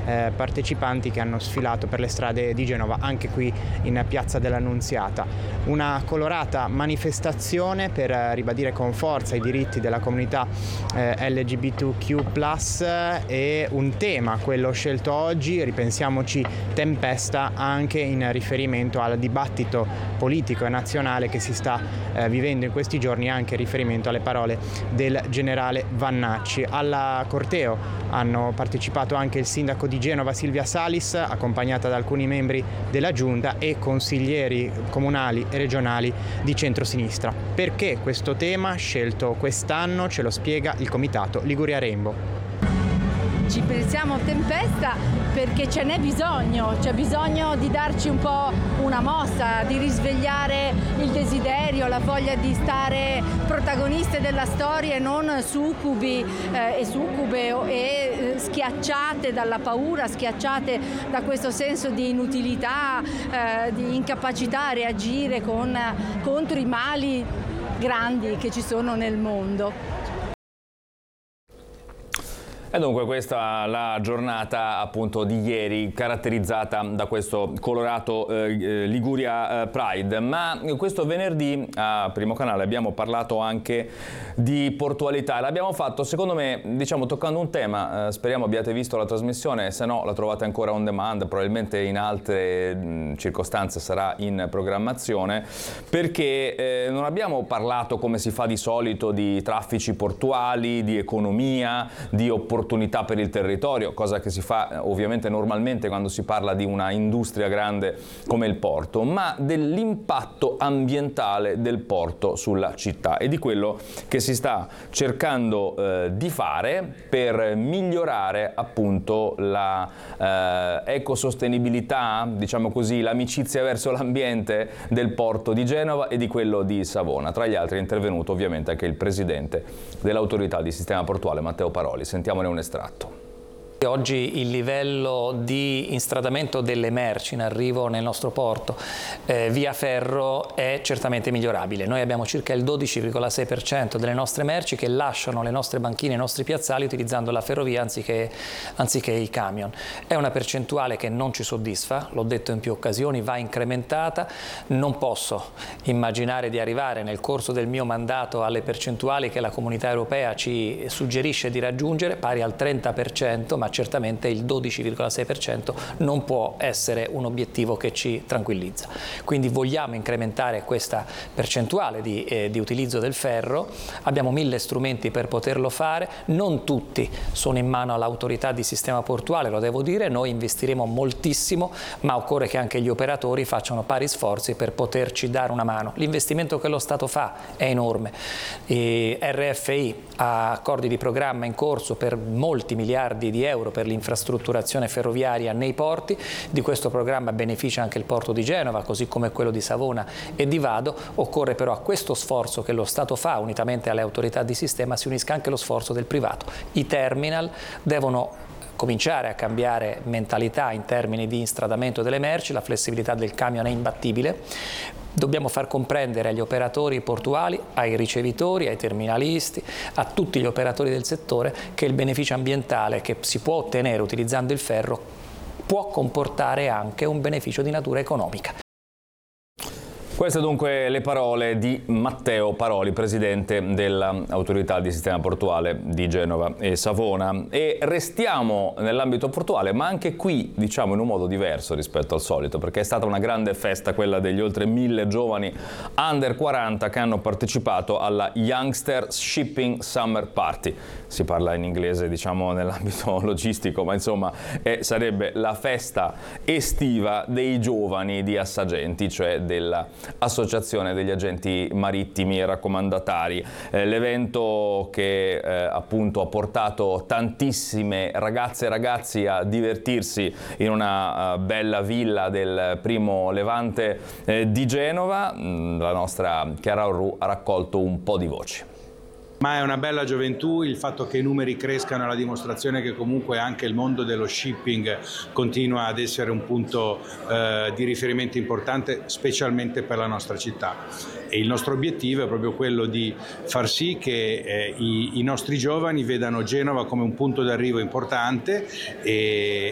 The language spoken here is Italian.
partecipanti che hanno sfilato per le strade di Genova, anche qui in Piazza dell'Annunziata. Una colorata manifestazione per ribadire con forza i diritti della comunità LGBTQ+, e un tema, quello scelto oggi, ripensiamoci Tempesta, anche in riferimento al dibattito politico e nazionale che si sta vivendo in questi giorni, anche in riferimento alle parole del generale Vannacci. Alla corteo hanno partecipato anche il sindaco di Genova Silvia Salis, accompagnata da alcuni membri della giunta e consiglieri comunali e regionali di centrosinistra. Perché questo tema scelto quest'anno ce lo spiega il comitato Liguria Rainbow. Ci pensiamo a Tempesta perché ce n'è bisogno, c'è bisogno di darci un po' una mossa, di risvegliare il desiderio, la voglia di stare protagoniste della storia e non succubi e succube e schiacciate dalla paura, schiacciate da questo senso di inutilità, di incapacità a reagire contro i mali grandi che ci sono nel mondo. E dunque questa è la giornata appunto di ieri, caratterizzata da questo colorato Liguria Pride, ma questo venerdì a Primo Canale abbiamo parlato anche di portualità. L'abbiamo fatto, secondo me, diciamo, toccando un tema, speriamo abbiate visto la trasmissione, se no la trovate ancora on demand, probabilmente in altre circostanze sarà in programmazione, perché non abbiamo parlato, come si fa di solito, di traffici portuali, di economia, di opportunità per il territorio, cosa che si fa ovviamente normalmente quando si parla di una industria grande come il porto, ma dell'impatto ambientale del porto sulla città e di quello che si sta cercando di fare per migliorare appunto la ecosostenibilità, diciamo così, l'amicizia verso l'ambiente del porto di Genova e di quello di Savona. Tra gli altri è intervenuto ovviamente anche il presidente dell'autorità di sistema portuale, Matteo Paroli. Sentiamone un estratto. Oggi il livello di instradamento delle merci in arrivo nel nostro porto via ferro è certamente migliorabile. Noi abbiamo circa il 12,6% delle nostre merci che lasciano le nostre banchine, i nostri piazzali utilizzando la ferrovia anziché i camion. È una percentuale che non ci soddisfa, l'ho detto in più occasioni, va incrementata. Non posso immaginare di arrivare nel corso del mio mandato alle percentuali che la Comunità Europea ci suggerisce di raggiungere, pari al 30%, ma certamente il 12,6% non può essere un obiettivo che ci tranquillizza. Quindi vogliamo incrementare questa percentuale di utilizzo del ferro, abbiamo 1000 strumenti per poterlo fare, non tutti sono in mano all'autorità di sistema portuale, lo devo dire, noi investiremo moltissimo, ma occorre che anche gli operatori facciano pari sforzi per poterci dare una mano. L'investimento che lo Stato fa è enorme, RFI ha accordi di programma in corso per molti miliardi di euro per l'infrastrutturazione ferroviaria nei porti. Di questo programma beneficia anche il porto di Genova, così come quello di Savona e di Vado. Occorre però a questo sforzo che lo Stato fa, unitamente alle autorità di sistema, si unisca anche lo sforzo del privato. I terminal devono cominciare a cambiare mentalità in termini di instradamento delle merci, la flessibilità del camion è imbattibile. Dobbiamo far comprendere agli operatori portuali, ai ricevitori, ai terminalisti, a tutti gli operatori del settore che il beneficio ambientale che si può ottenere utilizzando il ferro può comportare anche un beneficio di natura economica. Queste dunque le parole di Matteo Paroli, presidente dell'autorità di sistema portuale di Genova e Savona. E restiamo nell'ambito portuale, ma anche qui diciamo in un modo diverso rispetto al solito, perché è stata una grande festa quella degli oltre 1000 giovani under 40 che hanno partecipato alla Youngster Shipping Summer Party. Si parla in inglese, diciamo, nell'ambito logistico, ma insomma sarebbe la festa estiva dei giovani di Assagenti, cioè dell'Associazione degli Agenti Marittimi e Raccomandatari. L'evento che appunto ha portato tantissime ragazze e ragazzi a divertirsi in una bella villa del primo Levante di Genova. La nostra Chiara Orru ha raccolto un po' di voci. Ma è una bella gioventù, il fatto che i numeri crescano è la dimostrazione che comunque anche il mondo dello shipping continua ad essere un punto di riferimento importante, specialmente per la nostra città. E il nostro obiettivo è proprio quello di far sì che i nostri giovani vedano Genova come un punto d'arrivo importante e